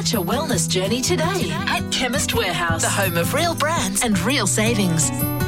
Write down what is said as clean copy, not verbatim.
Launch a wellness journey today at Chemist Warehouse, the home of real brands and real savings.